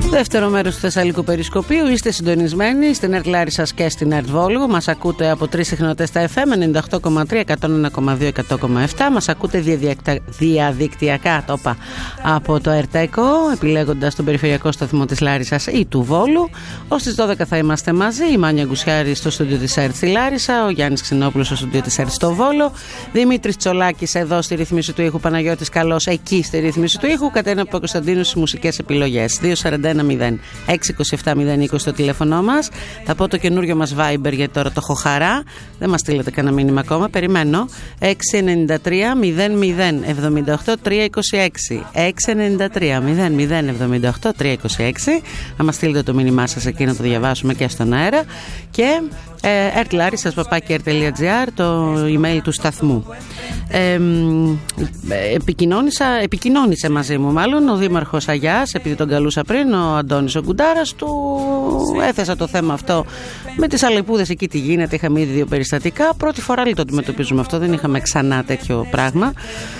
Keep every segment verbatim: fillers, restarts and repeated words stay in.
Δεύτερο μέρος του Θεσσαλικού Περισκοπίου. Είστε συντονισμένοι στην ΕΡΤ Λάρισσας και στην ΕΡΤ Βόλου. Μας ακούτε από τρεις συχνότητες στα εφ εμ, ενενήντα οκτώ κόμμα τρία, εκατόν ένα κόμμα δύο, εκατό κόμμα επτά. Μας ακούτε διαδικτυακά, το είπα, από το ΕΡΤΕΚΟ, επιλέγοντας τον περιφερειακό σταθμό της Λάρισσας ή του Βόλου. Ως τις δώδεκα θα είμαστε μαζί. Η Μάνια Γκουσιάρη στο στούντιο της ΕΡΤ στη Λάρισα, ο Γιάννης Ξινόπουλος στο στούντιο της ΕΡΤ στο Βόλο, Δημήτρης Τσολάκης εδώ στη ρύθμιση του ήχου, Παναγιώτης Καλός εκεί στη ρύθμιση του ήχου, Κατερίνα Παπακοσταντίνου στις μουσικές επιλογές. δύο σαράντα ένα μηδέν έξι είκοσι επτά μηδέν είκοσι το τηλέφωνο μας. Θα πω το καινούριο μας Viber, γιατί τώρα το έχω χαρά. Δεν μας στείλετε κανένα μήνυμα ακόμα. Περιμένω. έξι εννιά τρία μηδέν μηδέν εβδομήντα οκτώ τριακόσια είκοσι έξι. έξι εννιά τρία μηδέν μηδέν εβδομήντα οκτώ τριακόσια είκοσι έξι. Να μας στείλετε το μήνυμά σας εκεί να το διαβάσουμε και στον αέρα. Και ερτ λάρισσας παπάκι ερτ τελεία τζι άρ, το email του σταθμού. Ε, επικοινώνησα, επικοινώνησε μαζί μου μάλλον ο Δήμαρχος Αγιάς, επειδή τον καλούσα πριν, ο Αντώνης ο Γκουντάρας. Του έθεσα το θέμα αυτό με τις αλεπούδες εκεί, τι γίνεται. Είχαμε ήδη δύο περιστατικά. Πρώτη φορά το αντιμετωπίζουμε αυτό, δεν είχαμε ξανά τέτοιο πράγμα.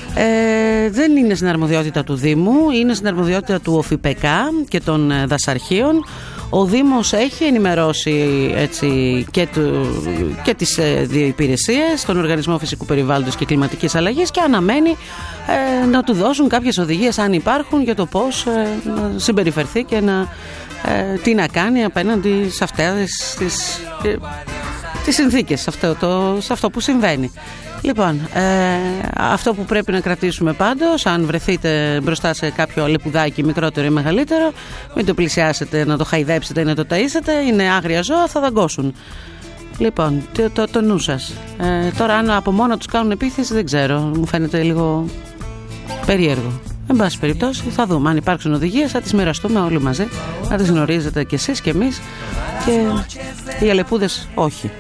Ε, δεν είναι στην αρμοδιότητα του Δήμου, είναι στην αρμοδιότητα του ΟΦΙΠΕΚΑ και των δασαρχείων. Ο Δήμος έχει ενημερώσει έτσι, και, του, και τις ε, δύο υπηρεσίες, τον Οργανισμό Φυσικού Περιβάλλοντος και Κλιματικής Αλλαγής, και αναμένει ε, να του δώσουν κάποιες οδηγίες, αν υπάρχουν, για το πώς ε, να συμπεριφερθεί και να, ε, τι να κάνει απέναντι σε αυτές τις, ε, τις συνθήκες, σε αυτό, το, σε αυτό που συμβαίνει. Λοιπόν, ε, αυτό που πρέπει να κρατήσουμε πάντως, αν βρεθείτε μπροστά σε κάποιο αλεπουδάκι μικρότερο ή μεγαλύτερο, μην το πλησιάσετε, να το χαϊδέψετε ή να το ταΐσετε, είναι άγρια ζώα, θα δαγκώσουν. Λοιπόν, το, το, το νου σας. Ε, τώρα αν από μόνο τους κάνουν επίθεση δεν ξέρω, μου φαίνεται λίγο περίεργο. Εν πάση περιπτώσει θα δούμε, αν υπάρξουν οδηγίες θα τις μοιραστούμε όλοι μαζί, να τις γνωρίζετε κι εσείς κι εμείς, και οι αλεπούδες όχι.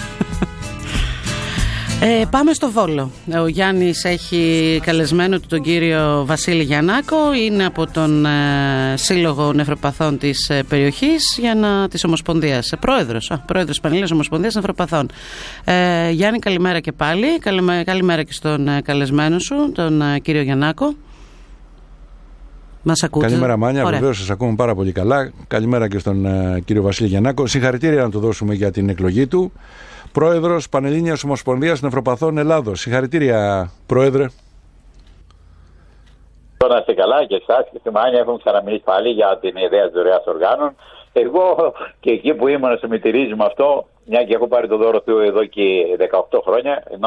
Ε, πάμε στο Βόλο. Ο Γιάννης έχει καλεσμένο του τον κύριο Βασίλη Γιαννάκο. Είναι από τον ε, Σύλλογο Νευροπαθών της ε, περιοχής, για να, της Ομοσπονδίας. Ε, πρόεδρος, α, πρόεδρος Πανελλήνιας Ομοσπονδίας Νευροπαθών. Ε, Γιάννη, καλημέρα και πάλι. Καλημέρα, καλημέρα και στον ε, καλεσμένο σου, τον ε, κύριο Γιαννάκο. Μας ακούτε? Καλημέρα Μάνια, βεβαίως σας ακούμε πάρα πολύ καλά. Καλημέρα και στον ε, κύριο Βασίλη Γιαννάκο. Συγχαρητήρια να του δώσουμε για την εκλογή του. Πρόεδρος Πανελλήνιας Ομοσπονδίας Νευροπαθών Ελλάδος. Συγχαρητήρια, Πρόεδρε. Να είστε καλά, και εσάς και στη Μάνια έχουμε ξαναμιλήσει πάλι για την ιδέα της δωρεάς οργάνων. Εγώ και εκεί που ήμουν στο μητηρίζουμε αυτό, μια και έχω πάρει το δώρο του εδώ και δεκαοκτώ χρόνια, ενώ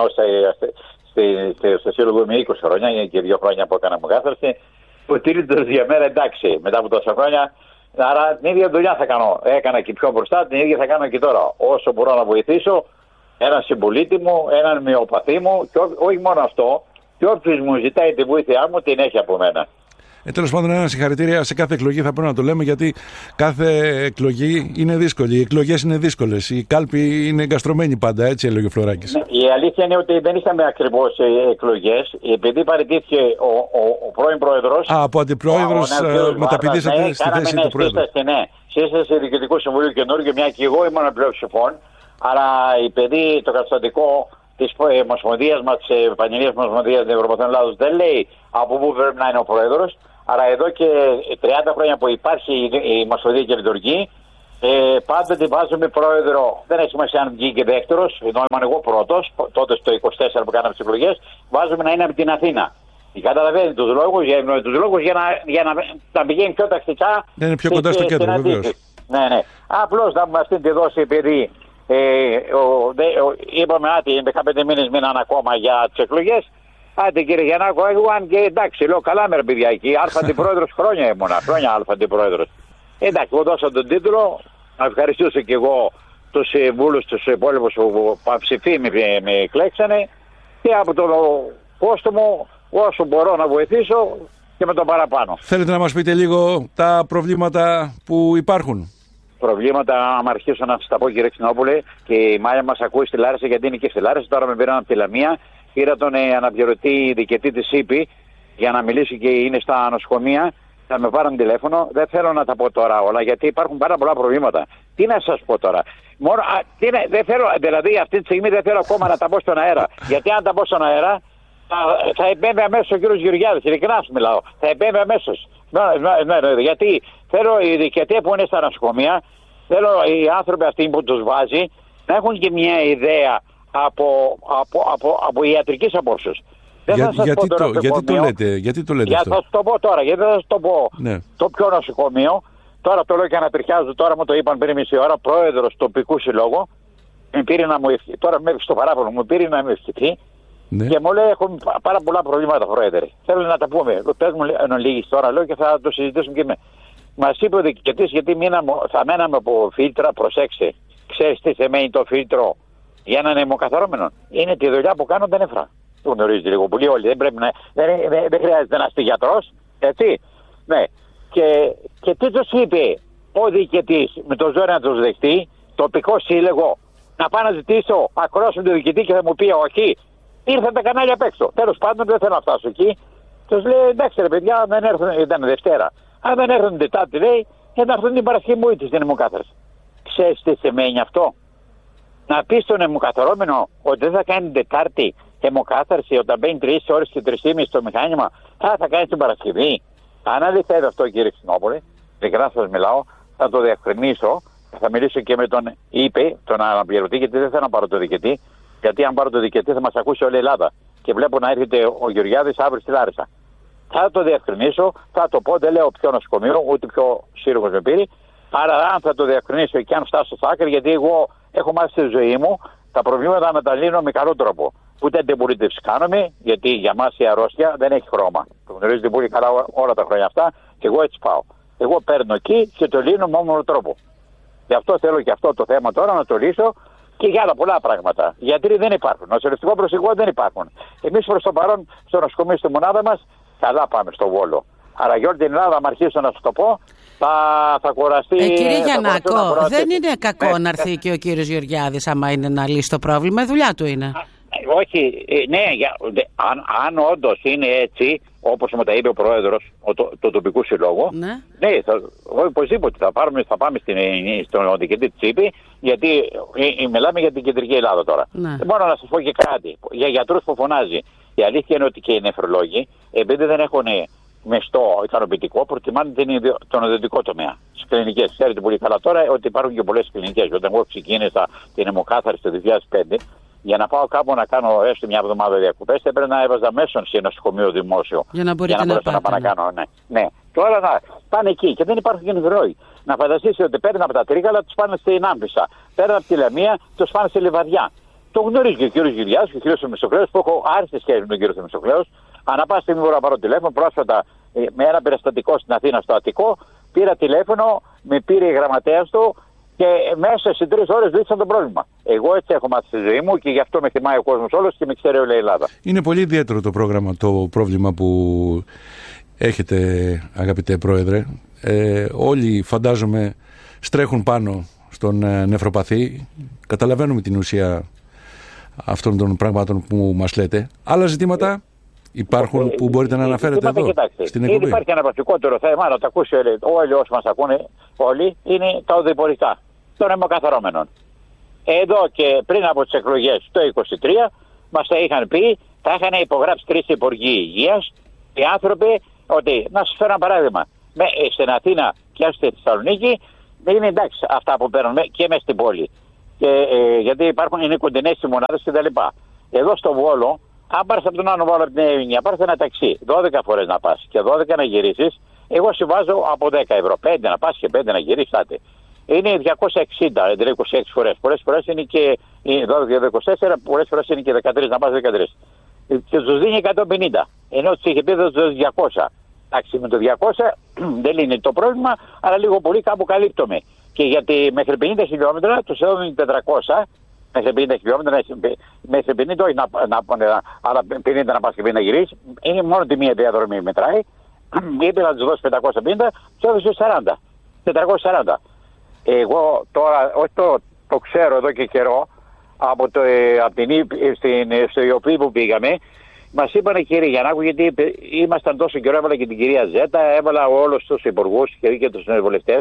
στο Σύλλογο είμαι είκοσι χρόνια και δύο χρόνια που έκανα μογάθαρση, που τήρητος για μέρα εντάξει, μετά από τόσα χρόνια. Άρα την ίδια δουλειά θα κάνω. Έκανα και πιο μπροστά, την ίδια θα κάνω και τώρα. Όσο μπορώ να βοηθήσω έναν συμπολίτη μου, έναν μειοπαθή μου, και ό, όχι μόνο αυτό, και όποιος μου ζητάει τη βοήθειά μου την έχει από μένα. Ε, τέλος πάντων, ένα συγχαρητήρια σε κάθε εκλογή θα πρέπει να το λέμε, γιατί κάθε εκλογή είναι δύσκολη. Οι εκλογές είναι δύσκολες. Η κάλπη είναι εγκαστρωμένη πάντα, έτσι έλεγε ο Φλωράκης. Ναι, η αλήθεια είναι ότι δεν είχαμε ακριβώς εκλογές, επειδή παραιτήθηκε ο, ο, ο πρώην πρόεδρος. Α, από αντιπρόεδρος μεταπηδήσατε ναι, στη θέση ναι, του πρόεδρου. Σύσταση, ναι, σύσταση Διοικητικού Συμβουλίου καινούργιο, μια και εγώ ήμουν πλειοψηφών, αλλά επειδή το καταστατικό της Ομοσπονδίας μας, της Πανελλήνιας Ομοσπονδίας Νευροπαθών Ελλάδος, δεν λέει από πού πρέπει να είναι ο πρόεδρος. Άρα εδώ και τριάντα χρόνια που υπάρχει η Ομοσπονδία και λειτουργεί, ε, πάντοτε βάζουμε πρόεδρο, δεν έχει σημασία αν βγήκε δεύτερος, ενώ ήμουν εγώ πρώτος, τότε στο είκοσι τέσσερα που κάναμε τις εκλογές, βάζουμε να είναι από την Αθήνα. Καταλαβαίνετε τους λόγους, για, τους λόγους για, να, για να, να πηγαίνει πιο τακτικά. Δεν είναι πιο κοντά στο κέντρο, βεβαίως. Ναι, ναι. Απλώς να μας την δώσει, επειδή ε, ο, δε, ο, είπαμε ότι δεκαπέντε μήνες μείναν ακόμα για τις εκλογές. Άντε κύριε Γιαννάκο, εγώ αν και εντάξει, λέω καλά με παιδιά εκεί, άλφα αντιπρόεδρος χρόνια ήμουνα, χρόνια άλφα αντιπρόεδρος. Εντάξει, εγώ δώσα τον τίτλο, να ευχαριστήσω και εγώ τους συμβούλους, τους υπόλοιπους που ψηφί με, με εκλέξανε, και από το πόστο μου όσο μπορώ να βοηθήσω και με τον παραπάνω. Θέλετε να μας πείτε λίγο τα προβλήματα που υπάρχουν? Προβλήματα, άμα αρχίσω να σας τα πω κύριε Ξινόπουλε, και η Μάγια μας ακούει στη Λάρισα, γιατί είναι και στη Λάρισα, τώρα με πήραν από τη Λαμία. Πήρα τον ε, αναπληρωτή διοικητή της ΣΥΠΗ για να μιλήσει, και είναι στα νοσοκομεία. Θα με πάρουν τηλέφωνο. Δεν θέλω να τα πω τώρα όλα, γιατί υπάρχουν πάρα πολλά προβλήματα. Τι να σας πω τώρα? Μόνο, α, τι, δεν θέλω, δηλαδή αυτή τη στιγμή δεν θέλω ακόμα να τα πω στον αέρα. Γιατί αν τα πω στον αέρα θα, θα επέμβει αμέσως ο κύριος Γεωργιάδης. Ειλικρινά σου μιλάω. Θα επέμβει αμέσως. Ναι, ναι, ναι, γιατί θέλω οι διοικητές που είναι στα νοσοκομεία, θέλω οι άνθρωποι αυτοί που τους βάζει να έχουν και μια ιδέα από, από, από, από ιατρικής απόψεως. Για, γιατί, το, γιατί, το λέτε, γιατί το λέτε για, αυτό. Θα σου το πω τώρα, γιατί θα σου το πω. Ναι. Το πιο νοσοκομείο, τώρα το λέω και ανατριχιάζω, τώρα μου το είπαν πριν μισή ώρα, πρόεδρος τοπικού συλλόγου, με πήρε να μου ευχηθεί, τώρα με στο παράπονο μου πήρε να μου ευχηθεί, ναι. Και μου λέει έχουν πάρα πολλά προβλήματα, πρόεδρε. Θέλω να τα πούμε. Πες μου εν λίγης τώρα, λέω, και θα το συζητήσουμε και με. Μας είπε ο διοικητής, γιατί μείναμε, θα μέναμε από φίλτρα, προσέξτε. Ξέρεις τι σημαίνει το φίλτρο για έναν αιμοκαθαρώμενο? Είναι τη δουλειά που κάνουν τα νεφρά. Το γνωρίζετε λίγο πολύ όλοι. Δεν, πρέπει να, δεν, δεν, δεν χρειάζεται να είστε γιατρός. Έτσι. Ναι. Και, και τι τους είπε ο διοικητής με το ζόρι να τους δεχτεί, τοπικό σύλλογο, να πάω να ζητήσω ακρόσιμο τον διοικητή και θα μου πει όχι. Ήρθαν τα κανάλια απ' έξω. Τέλος πάντων δεν θέλω να φτάσω εκεί. Τους λέει εντάξει ρε παιδιά, δεν έρθουν, ήταν Δευτέρα. Αν δεν έρθουν την Τετάρτη, λέει, για να έρθουν την Παρασκευή μου είτε στην αιμοκάθαρση. Ξέρεις τι σημαίνει αυτό? Να πει στον αιμοκαθαρώμενο ότι δεν θα κάνει την Τετάρτη αιμοκάθαρση όταν μπαίνει τρεις ώρες και τρεις και μισή στο μηχάνημα, θα, θα κάνει την Παρασκευή. Αν αληθεύει αυτό, κύριε Ξινόπολη, ειλικρινά σας μιλάω, θα το διευκρινίσω. Θα μιλήσω και με τον είπε, τον αναπληρωτή, γιατί δεν θέλω να πάρω το διοικητή. Γιατί αν πάρω το διοικητή θα μας ακούσει όλη η Ελλάδα. Και βλέπω να έρχεται ο Γεωργιάδης αύριο στη Λάρισα. Θα το διευκρινίσω, θα το πω, δεν λέω ποιο νοσοκομείο, ούτε ποιο σύλλογος με πήρε. Άρα, αν θα το διευκρινίσω και αν φτάσω στα άκρη, γιατί εγώ έχω μάθει στη ζωή μου τα προβλήματα να τα λύνω με καλό τρόπο. Ούτε αντιπολίτευση κάνουμε, γιατί για μας η αρρώστια δεν έχει χρώμα. Το γνωρίζετε πολύ καλά όλα τα χρόνια αυτά, και εγώ έτσι πάω. Εγώ παίρνω εκεί και το λύνω με όμορφο τρόπο. Γι' αυτό θέλω και αυτό το θέμα τώρα να το λύσω. Και για άλλα πολλά πράγματα. Γιατροί δεν υπάρχουν. Νοσηλευτικό προσωπικό δεν υπάρχουν. Εμείς προς το παρόν στο νοσοκομείο στη μονάδα μας καλά πάμε στο Βόλο. Άρα για όλη την Ελλάδα, αν αρχίσω να σου το πω, θα, θα κουραστεί. Ε, κύριε Γιαννάκο, δεν είναι κακό ναι, να έρθει ναι. και ο κύριος Γεωργιάδης, άμα είναι να λύσει το πρόβλημα. Η δουλειά του είναι. Όχι, ναι, για, αν, αν όντως είναι έτσι, όπως μου τα είπε ο πρόεδρος το, το τοπικού συλλόγου, ναι, ναι θα, οπωσδήποτε θα, πάρουμε, θα πάμε στην, στον διοικητή της ΥΠΗ, γιατί ε, ε, μιλάμε για την κεντρική Ελλάδα τώρα. Ναι. Δεν μπορώ να σας πω και κάτι. Για γιατρούς που φωνάζει. Η αλήθεια είναι ότι και οι νεφρολόγοι, επειδή δεν έχουν μεστό ικανοποιητικό, προτιμάνε τον ιδιωτικό τομέα. Στις κλινικές. Ξέρετε πολύ καλά τώρα ότι υπάρχουν και πολλές κλινικές. Όταν εγώ ξεκίνησα την αιμοκάθαρση το δύο χιλιάδες πέντε, για να πάω κάπου να κάνω έστω μια εβδομάδα διακοπές, έπρεπε να έβαζα μέσον σε νοσοκομείο δημόσιο. Για να μπορείτε για να, να, να πάω να κάνω. Ναι. ναι. Τώρα να πάνε εκεί και δεν υπάρχουν και νεφρολόγοι. Να φανταστείτε ότι παίρνουν από τα Τρίκαλα, τους πάνε στην Άμπισσα. Παίρνουν από τη Λαμία, τους πάνε στη Λιβαδιά. Το γνωρίζει και ο κύριος Γυριάς και ο κύριος Θεμιστοκλέος, που έχω άριστες σχέσεις με τον κύριο Θεμιστοκλέος. Ανά πάσα στιγμή μπορώ να πάρω τηλέφωνο. Πρόσφατα με ένα περιστατικό στην Αθήνα στο Αττικό, πήρα τηλέφωνο, με πήρε η γραμματέας του και μέσα σε τρεις ώρες λύσαν το πρόβλημα. Εγώ έτσι έχω μάθει στη ζωή μου και γι' αυτό με θυμάει ο κόσμος όλος και με ξέρει όλη η Ελλάδα. Είναι πολύ ιδιαίτερο το πρόγραμμα, το πρόβλημα που έχετε, αγαπητέ Πρόεδρε. Ε, όλοι φαντάζομαι στρέχουν πάνω στον ε, νευροπαθή. Καταλαβαίνουμε την ουσία αυτών των πραγμάτων που μας λέτε. Άλλα ζητήματα υπάρχουν που μπορείτε να αναφέρετε εδώ στην εκπομπή? Υπάρχει ένα βασικότερο θέμα, να το ακούσει όλοι, όλοι όσοι μας ακούνε, όλοι, είναι τα οδηπορικά των αιμοκαθαρώμενων. Εδώ και πριν από τις εκλογές το είκοσι τρία μας τα είχαν πει, τα είχαν υπογράψει τρεις υπουργοί υγείας, οι άνθρωποι, ότι, να σας φέρω ένα παράδειγμα, με, στην Αθήνα και στη Θεσσαλονίκη είναι εντάξει αυτά που παίρνουν και μέσα στην πόλη. Και, ε, γιατί υπάρχουν, είναι κοντινές οι μονάδες κτλ. Εδώ στο Βόλο, αν πάρεις από τον Άνω Βόλο από την Εύηνια, πάρεις ένα ταξί δώδεκα φορές να πας και δώδεκα να γυρίσεις, εγώ συμβάζω από δέκα ευρώ, πέντε να πας και πέντε να γυρίσεις, άτε. Είναι διακόσια εξήντα, δηλαδή είκοσι έξι φορές. Πολλές φορές είναι και δώδεκα είκοσι τέσσερα, πολλές φορές είναι και δεκατρείς να πας δεκατρείς. Και τους δίνει εκατόν πενήντα, ενώ τους είχε πει θα τους δώσει διακόσια. Εντάξει, με το διακόσια δεν λύνει το πρόβλημα, αλλά λίγο πολύ κάπου καλύπτομαι. Και γιατί μέχρι πενήντα χιλιόμετρα τους έδωσαν τετρακόσια, μέχρι πενήντα χιλιόμετρα, μέχρι πενήντα, όχι να, να, να, αλλά πενήντα να πας και πενήντα να γυρίσεις, είναι μόνο τη μία διαδρομή μετράει. Είπε να τους δώσει πεντακόσια πενήντα, τους έδωσε σαράντα, τετρακόσια σαράντα. Εγώ τώρα, όχι το, το ξέρω εδώ και καιρό, από, το, από την στην, στο ΙΟΠΗ που πήγαμε, μας είπανε κύριε Γιαννάκου, γιατί ήμασταν τόσο καιρό, έβαλα και την κυρία Ζέτα, έβαλα όλους τους υπουργούς και τους βουλευτές,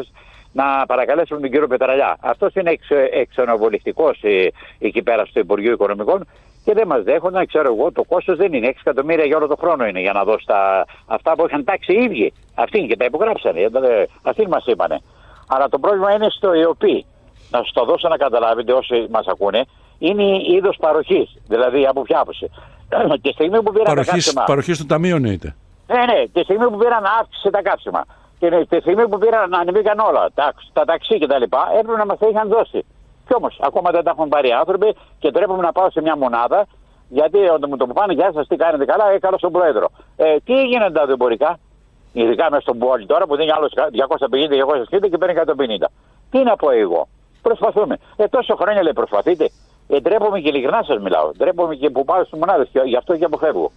να παρακαλέσουμε τον κύριο Πετραλιά. Αυτός είναι εξ, εξονοβολιστικός ε, εκεί πέρα στο Υπουργείο Οικονομικών και δεν μας δέχονται, ξέρω εγώ, το κόστος δεν είναι έξι εκατομμύρια για όλο το χρόνο είναι για να δώσει τα, αυτά που είχαν τάξει οι ίδιοι. Αυτοί και τα υπογράψανε, αυτοί μας είπανε. Αλλά το πρόβλημα είναι στο ΕΟΠΗ. Να σας το δώσω να καταλάβετε όσοι μας ακούνε, είναι είδος παροχής, δηλαδή από ποια άποψη. Τη στιγμή που πήραν παροχής, τα καύσιμα. Παροχής του ταμείου εννοείται. Ναι, ναι, τη στιγμή που πήραν αύξηση τα καύσιμα. Και τη στιγμή που πήραν να ανεβήκαν όλα, τα, τα ταξί κτλ., έπρεπε να μας τα είχαν δώσει. Κι όμως, ακόμα δεν τα έχουν πάρει άνθρωποι και τρέπομαι να πάω σε μια μονάδα, γιατί όταν μου το πάνε, γεια σας, τι κάνετε καλά, ε, καλώς τον Πρόεδρο. Ε, τι έγινε τα εμπορικά, ειδικά μέσα στον πόλη τώρα που δίνει άλλο διακόσια πενήντα διακόσια εξήντα και παίρνει εκατόν πενήντα. Τι να πω εγώ, προσπαθούμε. Ε, τόσο χρόνια λέει προσπαθείτε. Ε, ντρέπομαι και ειλικρινά σας μιλάω. Ντρέπομαι και που πάω στις μονάδες και γι' αυτό και αποφεύγω.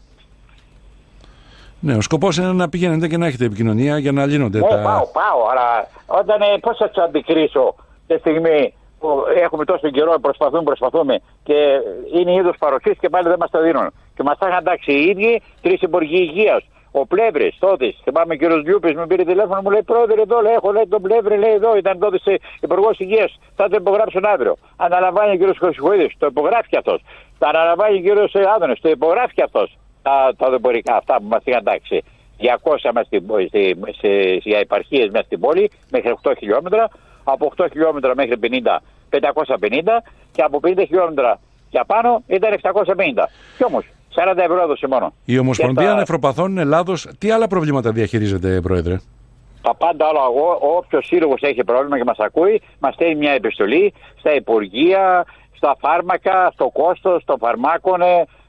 Ναι, ο σκοπός είναι να πηγαίνετε και να έχετε επικοινωνία για να λύνονται ναι, τα... πάω, πάω, αλλά όταν ε, πώς θα τους αντικρίσω τη στιγμή που έχουμε τόσο καιρό, προσπαθούμε, προσπαθούμε και είναι είδος παροχής και πάλι δεν μας τα δίνουν. Και μας τα είχαν τάξει οι ίδιοι τρεις υπουργοί υγείας. Ο Πλεύρης τότε, θυμάμαι ο κύριος Λιούπης με πήρε τηλέφωνο, μου λέει πρόεδρε εδώ, λέει, έχω λέει τον Πλεύρη, λέει εδώ, ήταν τότε υπουργός υγείας, θα το υπογράψουν αύριο. Αναλαμβάνει ο κύριος Χρυσοχοίδης, το υπογράφει αυτός. Τα αναλαμβάνει ο κύριος Άδωνης, το υπογράφει αυτός. Τα, τα δεπορικά αυτά που μας είχαν τάξει διακόσια μέσα στην, στη, σε, για επαρχίες μέσα στην πόλη μέχρι οκτώ χιλιόμετρα, από οκτώ χιλιόμετρα μέχρι πενήντα, πεντακόσια πενήντα και από πενήντα χιλιόμετρα και απάνω ήταν εξακόσια πενήντα. Κι όμως σαράντα ευρώ έδωσε μόνο. Η Ομοσπονδία τα... Νεφροπαθών Ελλάδος τι άλλα προβλήματα διαχειρίζεται, Πρόεδρε? Τα πάντα άλλα. Όποιος σύλλογος έχει πρόβλημα και μας ακούει, μας στέλνει μια επιστολή στα υπουργεία, στα φάρμακα, στο κόστος των φαρμάκων.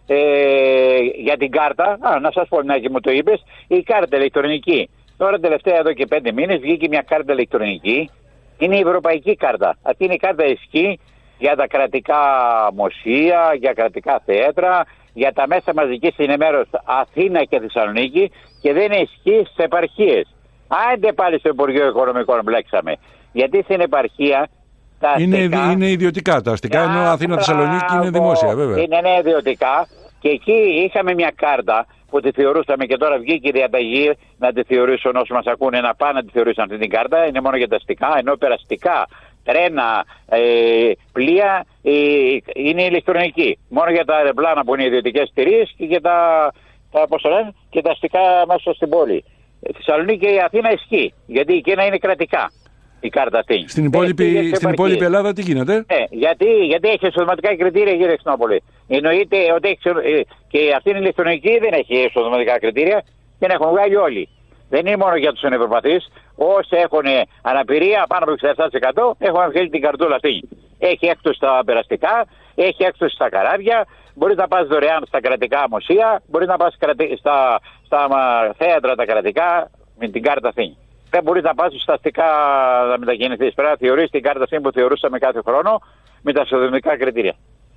Ε, για την κάρτα, α, να σας πω μια και μου το είπες, η κάρτα ηλεκτρονική. Τώρα τελευταία εδώ και πέντε μήνες βγήκε μια κάρτα ηλεκτρονική, είναι η ευρωπαϊκή κάρτα. Αυτή είναι η κάρτα ισχύει για τα κρατικά μουσεία, για κρατικά θέατρα, για τα μέσα μαζικής ενημέρωσης Αθήνα και Θεσσαλονίκη και δεν ισχύει στις επαρχίες. Άντε πάλι στο Υπουργείο Οικονομικών μπλέξαμε. Γιατί στην επαρχία τα είναι, αστικά, είναι ιδιωτικά τα αστικά, ενώ Αθήνα Θεσσαλονίκη είναι δημόσια, βέβαια. Είναι ναι, ιδιωτικά και εκεί είχαμε μια κάρτα που τη θεωρούσαμε και τώρα βγήκε η διαταγή να τη θεωρήσουν όσοι μας ακούνε να πάνε να τη θεωρήσουν αυτή την κάρτα. Είναι μόνο για τα αστικά, ενώ περαστικά, τρένα, ε, πλοία ε, είναι ηλεκτρονική. Μόνο για τα αεροπλάνα που είναι ιδιωτικές εταιρείες και για τα, τα, πώς λένε, και τα αστικά μέσα στην πόλη. Η Θεσσαλονίκη και η Αθήνα ισχύει, γιατί εκείνα είναι κρατικά. Η κάρτα αυτή. Στην υπόλοιπη, στην υπόλοιπη Ελλάδα τι γίνεται? Ναι, γιατί, γιατί έχει εσωδηματικά κριτήρια, κύριε Ξενόπολη. Εννοείται ότι έχει, και αυτή είναι ηλεκτρονική, δεν έχει εσωδηματικά κριτήρια και να έχουν βγάλει όλοι. Δεν είναι μόνο για τους ανευρωπαθείς. Όσοι έχουν αναπηρία πάνω από εξήντα επτά τοις εκατό έχουν βγάλει την καρτούλα αυτή. Έχει έκπτωση στα περαστικά, έχει έκπτωση στα καράβια, μπορεί να πας δωρεάν στα κρατικά μουσεία, μπορεί να πας στα, στα θέατρα τα κρατικά με την κάρτα αυτή. Δεν μπορεί να πας στα αστικά να μετακινηθείς. Πρέπει να θεωρείς την κάρτα αυτή που θεωρούσαμε κάθε χρόνο με τα ισοδομικά κριτήρια.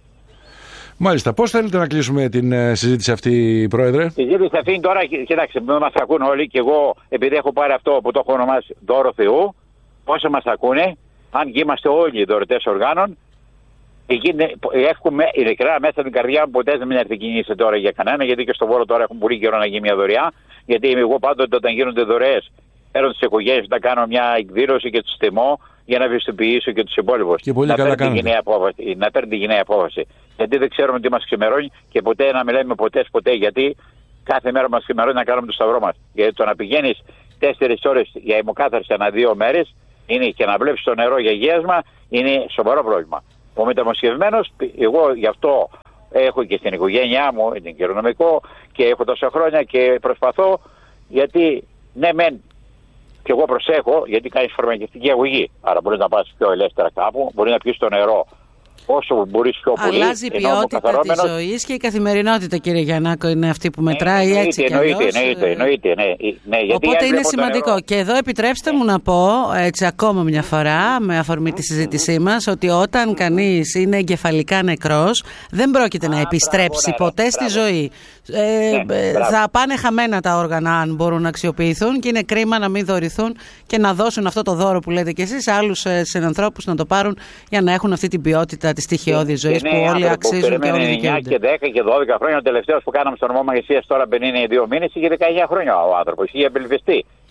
Μάλιστα. Πώς θέλετε να κλείσουμε την ε, συζήτηση αυτή, Πρόεδρε? Η συζήτηση αυτή τώρα, κοιτάξτε, μας ακούν όλοι και εγώ, επειδή έχω πάρει αυτό που το έχω ονομάσει δώρο Θεού, όσο μας ακούνε, αν και είμαστε όλοι δωρητές οργάνων, εκεί έχουμε ειλικρινά μέσα την καρδιά μου ποτέ δεν με έρθει κινήσει τώρα για κανένα, γιατί και στο Βόλο τώρα έχουν πολύ καιρό να γίνει μια δωρεά, γιατί εγώ πάντοτε όταν γίνονται δωρεές, παίρνω τις οικογένειες να κάνω μια εκδήλωση και τους τιμώ για να ευαισθητοποιήσω και τους υπόλοιπους. Και πολύ να καλά παίρνει την κοινή απόφαση. Γιατί δεν ξέρουμε τι μας ξημερώνει και ποτέ να μιλάμε ποτέ ποτέ. Γιατί κάθε μέρα μας ξημερώνει να κάνουμε το σταυρό μας. Γιατί το να πηγαίνεις τέσσερις ώρες για αιμοκάθαρση ανά δύο μέρες είναι και να βλέπεις το νερό για γέασμα είναι σοβαρό πρόβλημα. Ο μεταμοσχευμένος, εγώ γι' αυτό έχω και στην οικογένειά μου, είναι κληρονομικό και έχω τόσα χρόνια και προσπαθώ γιατί ναι μεν. Και εγώ προσέχω γιατί κάνεις φαρμακευτική αγωγή. Άρα μπορεί να πας πιο ελεύθερα κάπου, μπορεί να πιεις το νερό όσο μπορείς πιο πολύ. Αλλάζει η ποιότητα της ζωής και η καθημερινότητα, κύριε Γιαννάκο, είναι αυτή που μετράει ε, έτσι εννοείται, κι αλλιώς. Εννοείται, εννοείται, ναι, ναι, γιατί οπότε είναι σημαντικό. Και εδώ επιτρέψτε μου να πω έτσι ακόμα μια φορά, με αφορμή τη συζήτησή μας, ότι όταν κανείς είναι εγκεφαλικά νεκρός, δεν πρόκειται να επιστρέψει ποτέ στη ζωή. Ε, ναι, θα πάνε χαμένα τα όργανα αν μπορούν να αξιοποιηθούν και είναι κρίμα να μην δωρηθούν και να δώσουν αυτό το δώρο που λέτε κι εσείς σε άλλους συνανθρώπους να το πάρουν για να έχουν αυτή την ποιότητα της στοιχειώδης ζωής που όλοι αξίζουν και όλοι δικαιούνται. εννιά και δέκα και δώδεκα χρόνια. Ο τελευταίος που κάναμε στον νομό Μαγεσίας τώρα πενήντα δύο μήνες είχε δεκαεννιά χρόνια ο άνθρωπος. Είχε απελπιστεί.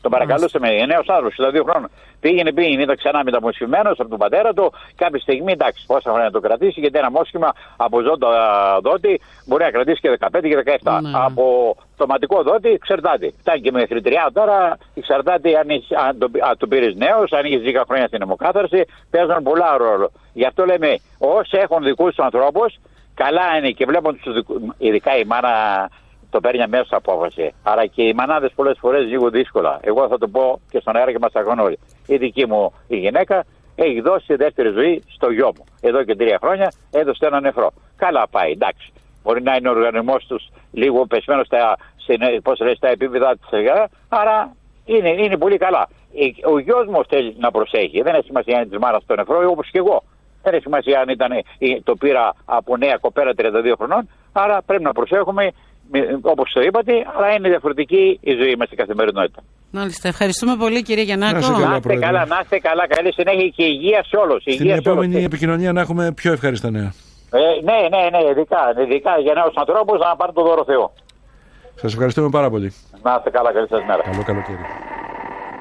Τον παρακαλούσαμε, νέος άνθρωπος, εξήντα δύο χρόνων. Πήγαινε, πήγαινε, ήταν ξανά μεταμοσχευμένος από τον πατέρα του. Κάποια στιγμή, εντάξει, πόσα χρόνια να το κρατήσει, γιατί ένα μόσχημα από ζώντα δότη μπορεί να κρατήσει και δεκαπέντε και δεκαεπτά. Ναι. Από τοματικό δότη εξαρτάται. Φτάνει και μέχρι τριάντα τώρα, εξαρτάται αν, αν τον το πήρε νέος, αν είχε δέκα χρόνια στην αιμοκάθαρση, παίζουν πολλά ρόλο. Γι' αυτό λέμε, όσοι έχουν δικούς του ανθρώπους, καλά είναι και βλέπουν τους δικούς, ειδικά η μάνα. Το παίρνει αμέσως απόφαση. Άρα και οι μανάδες πολλές φορές λίγο δύσκολα. Εγώ θα το πω και στον αέρα και μας αγωνόλοι. Η δική μου η γυναίκα έχει δώσει δεύτερη ζωή στο γιο μου. Εδώ και τρία χρόνια έδωσε ένα νεφρό. Καλά πάει, εντάξει. Μπορεί να είναι ο οργανισμός τους λίγο πεσμένος στα, στα επίπεδα της εργασίας, άρα είναι, είναι πολύ καλά. Ο γιος μου θέλει να προσέχει. Δεν έχει σημασία αν είναι της μάνας το νεφρό, όπως και εγώ. Δεν έχει σημασία αν ήταν, το πήρα από νέα κοπέρα τριάντα δύο χρονών, άρα πρέπει να προσέχουμε. Όπως το είπατε, αλλά είναι διαφορετική η ζωή μας στην καθημερινότητα. Μάλιστα. Ευχαριστούμε πολύ, κύριε Γιαννάκο. Να είστε καλά, να είστε καλά, να είστε καλά. Καλή συνέχεια και υγεία σε όλους. Στην υγεία επόμενη όλους. Επικοινωνία να έχουμε πιο ευχάριστα νέα. Ε, ναι, ναι, ναι, ειδικά, ειδικά για νέους ανθρώπους να πάρουν το δώρο Θεού. Σας ευχαριστούμε πάρα πολύ. Να είστε καλά, καλή σας μέρα. Καλό καλοκαίρι.